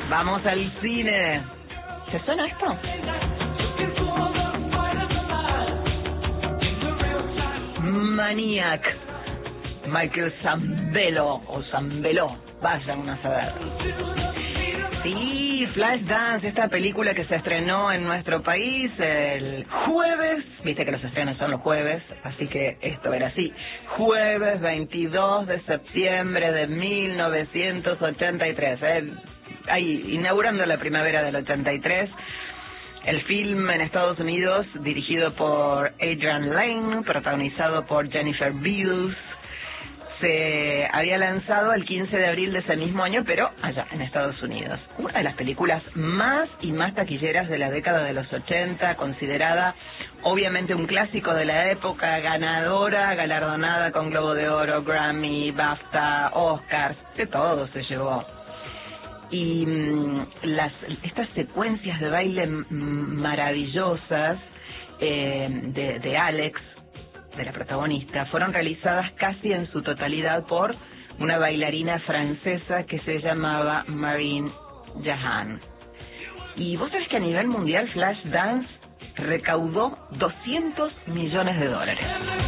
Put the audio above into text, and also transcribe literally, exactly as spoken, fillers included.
Vamos al cine. ¿Se suena esto? Maniac. Michael Zambello o Zambello, vayan a saber. Sí, Flashdance, esta película que se estrenó en nuestro país el jueves, viste que los estrenos son los jueves, así que esto era así, jueves veintidós de septiembre de mil novecientos ochenta y tres, eh, ahí, inaugurando la primavera del ochenta y tres. El film en Estados Unidos, dirigido por Adrian Lane, protagonizado por Jennifer Beals, se había lanzado el quince de abril de ese mismo año, pero allá, en Estados Unidos. Una de las películas más y más taquilleras de la década de los ochenta, considerada obviamente un clásico de la época, ganadora, galardonada con Globo de Oro, Grammy, BAFTA, Oscars, de todo se llevó. Y mmm, las estas secuencias de baile maravillosas eh, de, de Alex, de la protagonista, fueron realizadas casi en su totalidad por una bailarina francesa que se llamaba Marine Jahan. Y vos sabés que a nivel mundial Flashdance recaudó doscientos millones de dólares.